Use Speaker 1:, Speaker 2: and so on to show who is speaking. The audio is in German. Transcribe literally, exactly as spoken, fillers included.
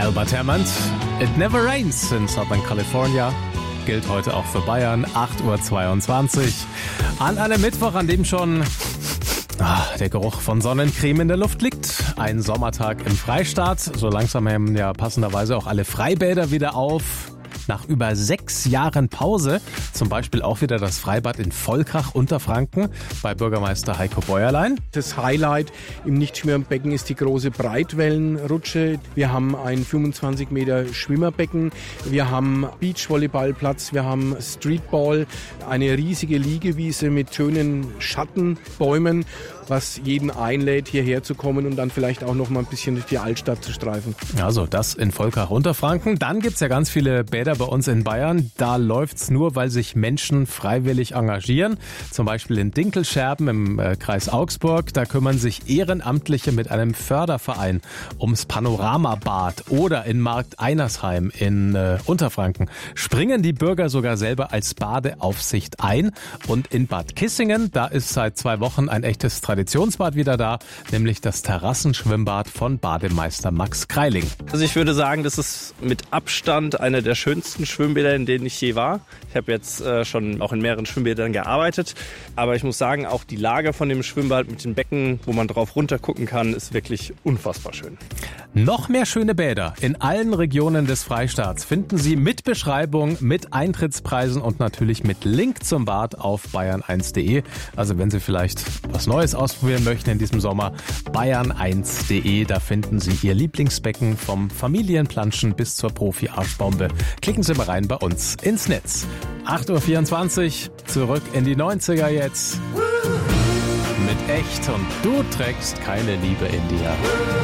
Speaker 1: Albert Hammond, It Never Rains in Southern California. Gilt heute auch für Bayern, acht Uhr zweiundzwanzig. An einem Mittwoch, an dem schon ah, der Geruch von Sonnencreme in der Luft liegt. Ein Sommertag im Freistaat. So langsam haben ja passenderweise auch alle Freibäder wieder auf. Nach über sechs Jahren Pause, zum Beispiel auch wieder das Freibad in Volkach, Unterfranken, bei Bürgermeister Heiko Bäuerlein.
Speaker 2: Das Highlight im Nichtschwimmbecken ist die große Breitwellenrutsche. Wir haben ein fünfundzwanzig Meter Schwimmerbecken, wir haben Beachvolleyballplatz, wir haben Streetball, eine riesige Liegewiese mit schönen Schattenbäumen, was jeden einlädt, hierher zu kommen und dann vielleicht auch noch mal ein bisschen durch die Altstadt zu streifen.
Speaker 1: Also das in Volkach, Unterfranken. Dann gibt's ja ganz viele Bäder bei uns in Bayern. Da läuft's nur, weil sich Menschen freiwillig engagieren. Zum Beispiel in Dinkelscherben im äh, Kreis Augsburg. Da kümmern sich Ehrenamtliche mit einem Förderverein ums Panoramabad. Oder in Markt Einersheim in äh, Unterfranken springen die Bürger sogar selber als Badeaufsicht ein. Und in Bad Kissingen, da ist seit zwei Wochen ein echtes Traditionsbad wieder da, nämlich das Terrassenschwimmbad von Bademeister Max Kreiling.
Speaker 3: Also ich würde sagen, das ist mit Abstand einer der schönsten Schwimmbäder, in denen ich je war. Ich habe jetzt äh, schon auch in mehreren Schwimmbädern gearbeitet, aber ich muss sagen, auch die Lage von dem Schwimmbad mit den Becken, wo man drauf runter gucken kann, ist wirklich unfassbar schön.
Speaker 1: Noch mehr schöne Bäder in allen Regionen des Freistaats finden Sie mit Beschreibung, mit Eintrittspreisen und natürlich mit Link zum Bad auf bayern eins punkt de. Also wenn Sie vielleicht was Neues ausprobieren möchten in diesem Sommer, bayern eins punkt de, da finden Sie Ihr Lieblingsbecken vom Familienplanschen bis zur Profi-Arschbombe. Klicken Sie mal rein bei uns ins Netz. acht Uhr vierundzwanzig, zurück in die neunziger jetzt. Mit Echt und du trägst keine Liebe in dir.